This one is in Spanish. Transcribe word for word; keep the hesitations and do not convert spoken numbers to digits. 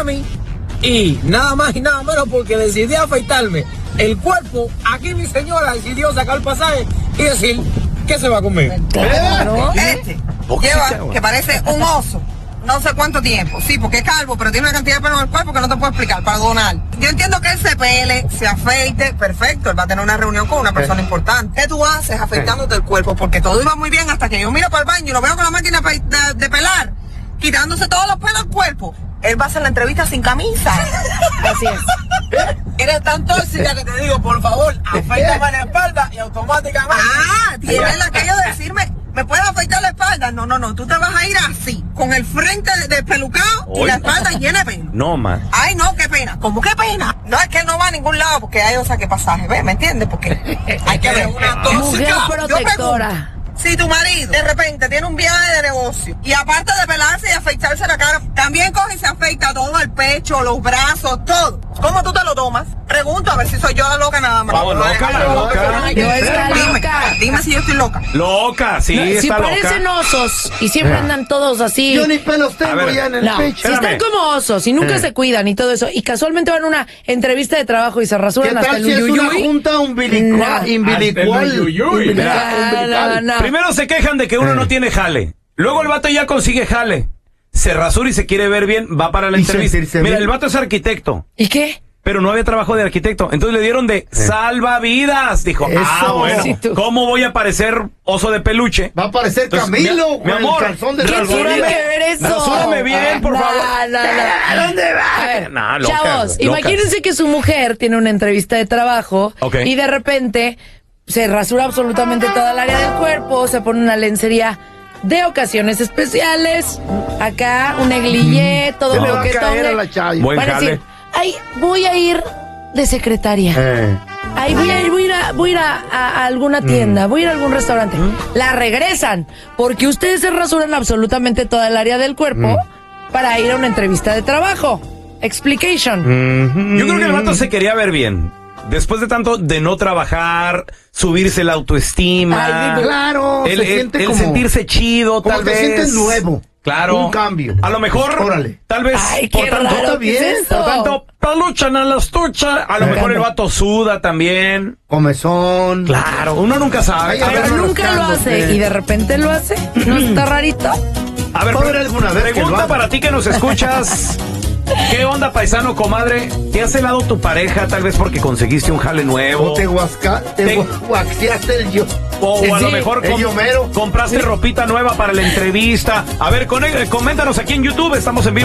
Miami y nada más y nada menos porque decidí afeitarme el cuerpo. Aquí mi señora decidió sacar el pasaje y decir que se va conmigo. Claro. Este lleva que parece un oso. No sé cuánto tiempo, sí, porque es calvo, pero tiene una cantidad de pelo en el cuerpo que no te puedo explicar, para donar. Yo entiendo que él se pele, se afeite, perfecto, él va a tener una reunión con una persona importante. ¿Qué tú haces afeitándote el cuerpo? Porque todo iba muy bien hasta que yo miro para el baño y lo veo con la máquina de, de pelar, quitándose todos los pelos del cuerpo. Él va a hacer la entrevista sin camisa. Así es. Eres tan tóxica que te digo, por favor, afeítame la espalda y automáticamente... Ah, tiene el aquello de decirme... ¿Me puedes afeitar la espalda? No, no, no. Tú te vas a ir así, con el frente despelucado y la espalda llena de pelo. No, man. Ay, no, qué pena. ¿Cómo qué pena? No, es que él no va a ningún lado porque hay, o sea, que pasaje. ¿Ves? ¿Me entiendes? Porque hay que ver una Mujer tóxica. protectora. Si tu marido de repente tiene un viaje de negocio y aparte de pelarse y afeitarse la cara, también coge y se afeita todo el pecho, los brazos, todo. ¿Cómo tú te lo tomas? Pregunto a ver si soy yo la loca nada más. Vamos, loca, la loca. Yo está Dime, loca. dime si yo estoy loca. Loca, sí, No, si está parecen loca. osos y siempre andan todos así. Yo ni pelos tengo A ver, ya en el No, pecho. si están Espérame. como osos y nunca Eh. se cuidan y todo eso, y casualmente van a una entrevista de trabajo y se ¿Qué rasuran hasta tal el si es una uyuyuy? junta umbilicual? No. umbilicual, Hasta el uyuyuy. umbilical, No, umbilical? no, no. Primero se quejan de que uno no tiene jale. Luego el vato ya consigue jale. Se rasura y se quiere ver bien, va para la Y entrevista. sentirse Mira, bien. el vato es arquitecto, ¿Y qué? pero no había trabajo de arquitecto. Entonces le dieron de salvavidas. Dijo, Eso. ah, bueno, Sí, tú. ¿cómo voy a parecer oso de peluche? Va a parecer Entonces, Camilo mi- mi con amor, el calzón de ¿Qué tiene salvavidas. que ver eso? Rasúrame bien, por No, favor. no, no. ¿A dónde va? A ver, No, locas, chavos, locas. imagínense que su mujer tiene una entrevista de trabajo Ok. y de repente se rasura absolutamente toda el área del cuerpo, se pone una lencería de ocasiones especiales, acá un negligé, todo Se le lo va a que caer tome. a la chaya. Buen Van a jale. decir, ay, voy a ir de secretaria. Eh. Ay, voy a ir, voy a ir a, voy a, ir a, a- a alguna tienda, voy a ir a algún restaurante. La regresan, porque ustedes se rasuran absolutamente toda el área del cuerpo para ir a una entrevista de trabajo. Explication. Yo creo que el vato se quería ver bien. Después de tanto de no trabajar, subirse la autoestima. Ay, digo, Claro, el, se el- siente el como... sentirse chido, como tal te vez. sientes nuevo. Claro. Un cambio. A lo mejor, Órale. tal vez, Ay, por qué tanto, raro, ¿qué es bien, eso? por tanto, peluchan a la estucha. A lo Me mejor el encanta. vato suda también. Comezón. Claro, uno nunca sabe. Ay, A a ver, Pero los nunca lo cambios, hace eh. y de repente lo hace. ¿No está rarito? a ver, Va a haber pre- alguna vez que lo pregunta haga. para ti que nos escuchas. ¿Qué onda, paisano, comadre? ¿Te has helado tu pareja tal vez porque conseguiste un jale nuevo? O te guasca, te Te- guaxeaste el yo. O a lo Sí, mejor el com- yomero. compraste ropita nueva para la entrevista. A ver, con- coméntanos aquí en YouTube, estamos en vivo.